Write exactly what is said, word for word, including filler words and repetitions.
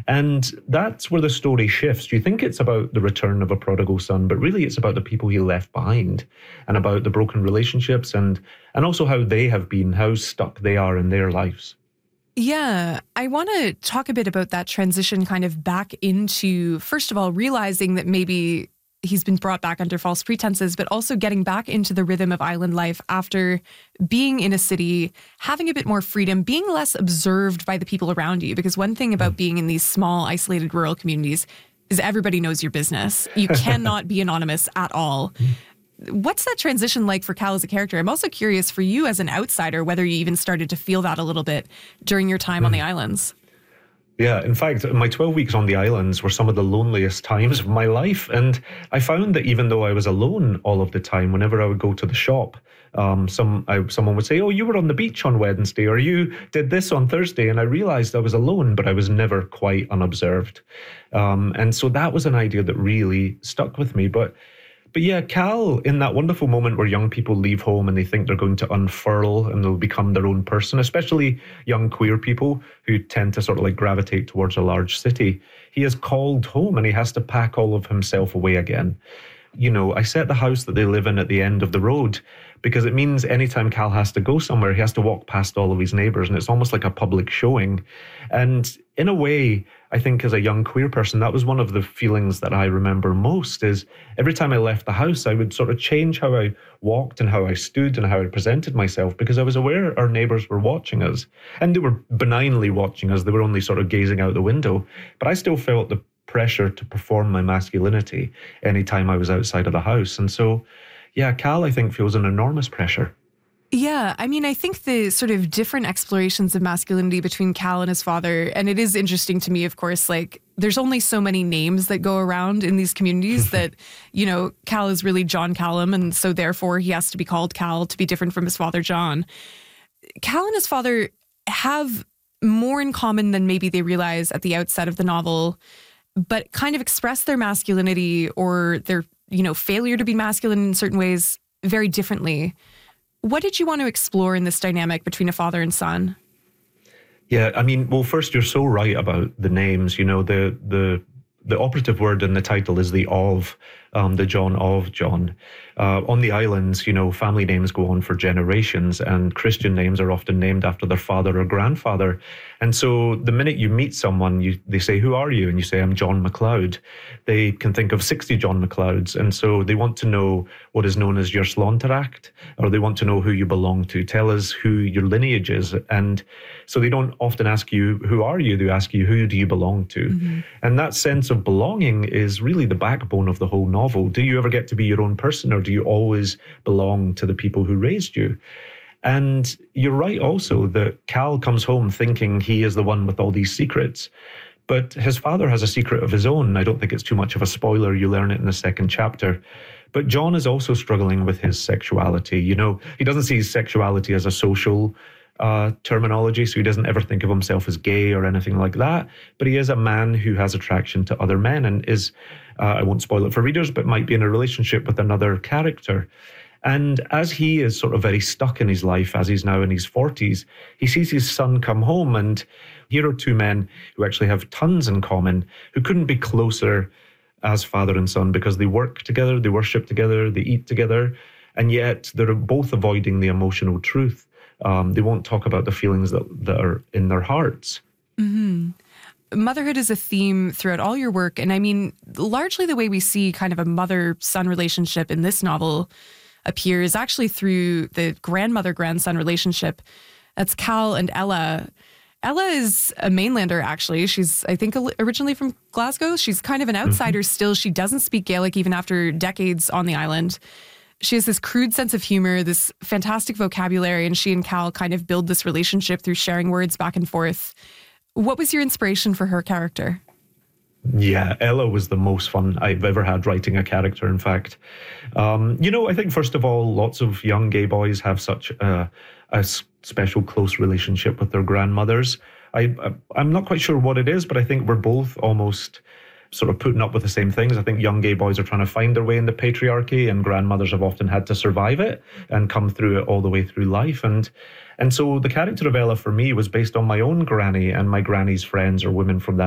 And that's where the story shifts. You think it's about the return of a prodigal son, but really it's about the people he left behind and about the broken relationships and, and also how they have been, how stuck they are in their lives. Yeah, I want to talk a bit about that transition kind of back into, first of all, realizing that maybe he's been brought back under false pretenses, but also getting back into the rhythm of island life after being in a city, having a bit more freedom, being less observed by the people around you. Because one thing about being in these small, isolated rural communities is everybody knows your business. You cannot be anonymous at all. What's that transition like for Cal as a character? I'm also curious for you as an outsider, whether you even started to feel that a little bit during your time mm. on the islands. Yeah, in fact, my twelve weeks on the islands were some of the loneliest times of my life. And I found that even though I was alone all of the time, whenever I would go to the shop, um, some I, someone would say, oh, you were on the beach on Wednesday, or you did this on Thursday. And I realized I was alone, but I was never quite unobserved. Um, and so that was an idea that really stuck with me. But But yeah, Cal, in that wonderful moment where young people leave home and they think they're going to unfurl and they'll become their own person, especially young queer people who tend to sort of like gravitate towards a large city, he is called home and he has to pack all of himself away again. You know, I set the house that they live in at the end of the road because it means anytime Cal has to go somewhere, he has to walk past all of his neighbours, and it's almost like a public showing. And in a way, I think as a young queer person, that was one of the feelings that I remember most is every time I left the house, I would sort of change how I walked and how I stood and how I presented myself because I was aware our neighbours were watching us. And they were benignly watching us. They were only sort of gazing out the window. But I still felt the pressure to perform my masculinity anytime I was outside of the house. And so, yeah, Cal, I think, feels an enormous pressure. Yeah, I mean, I think the sort of different explorations of masculinity between Cal and his father, and it is interesting to me, of course, like there's only so many names that go around in these communities that, you know, Cal is really John Callum, and so therefore he has to be called Cal to be different from his father, John. Cal and his father have more in common than maybe they realize at the outset of the novel, but kind of express their masculinity or their, you know, failure to be masculine in certain ways very differently. What did you want to explore in this dynamic between a father and son? Yeah, I mean, well, first, you're so right about the names. You know, the the the operative word in the title is the of, um, the John of John. Uh, on the islands, you know, family names go on for generations, and Christian names are often named after their father or grandfather. And so the minute you meet someone, you they say, who are you? And you say, I'm John MacLeod. They can think of sixty John MacLeods. And so they want to know what is known as your Sláinteracht, or they want to know who you belong to. Tell us who your lineage is. And so they don't often ask you, who are you? They ask you, who do you belong to? Mm-hmm. And that sense of belonging is really the backbone of the whole novel. Do you ever get to be your own person, or do you always belong to the people who raised you? And you're right also that Cal comes home thinking he is the one with all these secrets, but his father has a secret of his own. I don't think it's too much of a spoiler. You learn it in the second chapter. But John is also struggling with his sexuality. You know, he doesn't see his sexuality as a social uh, terminology, so he doesn't ever think of himself as gay or anything like that. But he is a man who has attraction to other men and is, uh, I won't spoil it for readers, but might be in a relationship with another character. And as he is sort of very stuck in his life, as he's now in his forties, he sees his son come home. And here are two men who actually have tons in common, who couldn't be closer as father and son because they work together, they worship together, they eat together, and yet they're both avoiding the emotional truth. Um, they won't talk about the feelings that, that are in their hearts. Mm-hmm. Motherhood is a theme throughout all your work. And I mean, largely the way we see kind of a mother-son relationship in this novel appears actually through the grandmother-grandson relationship. That's Cal and Ella. Ella is a mainlander, actually. She's, I think, originally from Glasgow. She's kind of an outsider mm-hmm. still. She doesn't speak Gaelic even after decades on the island. She has this crude sense of humor, this fantastic vocabulary, and she and Cal kind of build this relationship through sharing words back and forth. What was your inspiration for her character? Yeah, Ella was the most fun I've ever had writing a character, in fact. Um, you know, I think, first of all, lots of young gay boys have such a, a special, close relationship with their grandmothers. I, I, I'm not quite sure what it is, but I think we're both almost sort of putting up with the same things. I think young gay boys are trying to find their way in the patriarchy, and grandmothers have often had to survive it and come through it all the way through life. And and so the character of Ella for me was based on my own granny and my granny's friends or women from that